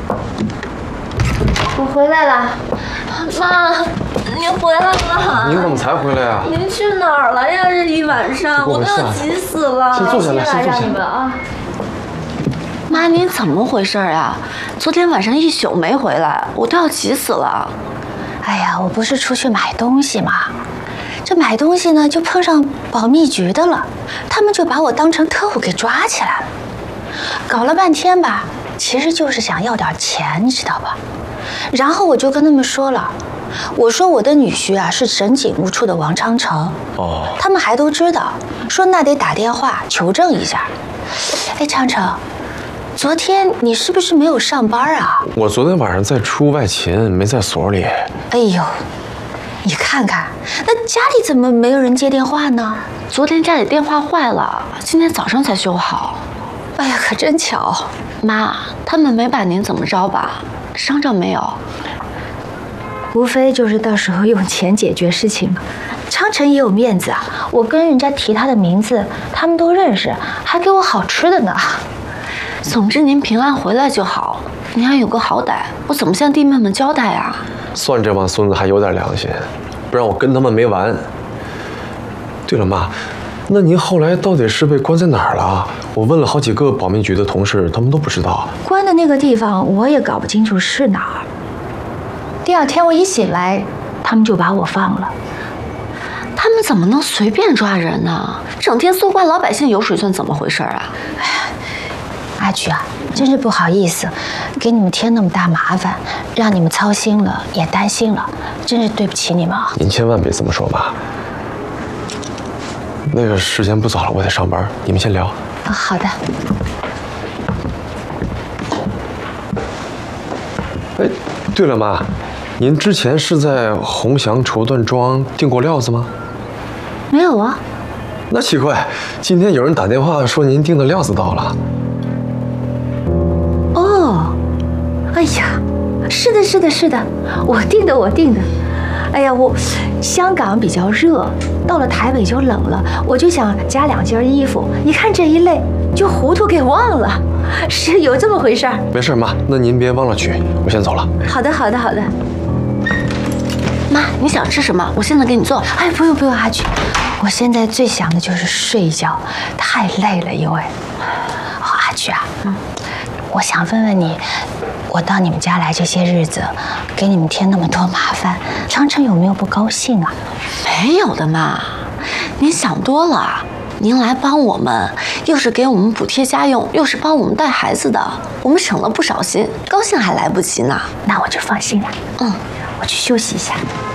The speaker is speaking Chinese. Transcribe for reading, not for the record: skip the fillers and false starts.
我回来了，妈，您回来了。 您怎么才回来啊？ 您去哪儿了呀？这一晚上我都要急死了。 先坐下来，先坐下来啊。 妈，您怎么回事呀？昨天晚上一宿没回来，我都要急死了。 哎呀，我不是出去买东西吗？这买东西呢，就碰上保密局的了，他们就把我当成特务给抓起来了。搞了半天吧，其实就是想要点钱，你知道吧？然后我就跟他们说了，我说我的女婿啊是省警务处的王昌成。哦，他们还都知道，说那得打电话求证一下。哎，昌成，昨天你是不是没有上班啊？ 我昨天晚上在出外勤，没在所里。 哎呦，你看看，那家里怎么没有人接电话呢？ 昨天家里电话坏了，今天早上才修好。 哎呀，可真巧。 妈，他们没把您怎么着吧？伤着没有？ 无非就是到时候用钱解决事情嘛。昌成也有面子啊，我跟人家提他的名字，他们都认识，还给我好吃的呢。 总之您平安回来就好，您还有个好歹，我怎么向弟妹们交代啊？ 算这帮孙子还有点良心，不然我跟他们没完。对了，妈，那您后来到底是被关在哪儿了？我问了好几个保密局的同事，他们都不知道。 关的那个地方我也搞不清楚是哪儿。第二天我一醒来，他们就把我放了。 他们怎么能随便抓人呢？整天搜刮老百姓油水算怎么回事啊？ 哎呀，阿菊啊，真是不好意思，给你们添那么大麻烦，让你们操心了，也担心了，真是对不起你们啊！ 您千万别这么说，妈。那个时间不早了，我得上班，你们先聊。 啊，好的。 哎，对了，妈，您之前是在鸿祥绸缎庄订过料子吗？ 没有啊。 那奇怪，今天有人打电话说您订的料子到了。 哦，哎呀，是的，是的，是的，我订的，我订的。哎呀，香港比较热，到了台北就冷了，我就想加2件衣服。一看这一类，就糊涂给忘了，是有这么回事儿。 没事，妈，那您别忘了取，我先走了。 好的，好的，好的。 妈，你想吃什么？我现在给你做。 哎，不用不用，阿菊，我现在最想的就是睡一觉，太累了，因为。哦，阿菊啊，我想问问你，我到你们家来这些日子，给你们添那么多麻烦，昌成有没有不高兴啊？ 没有的妈，您想多了。您来帮我们，又是给我们补贴家用，又是帮我们带孩子的，我们省了不少心，高兴还来不及呢。 那我就放心了。我去休息一下。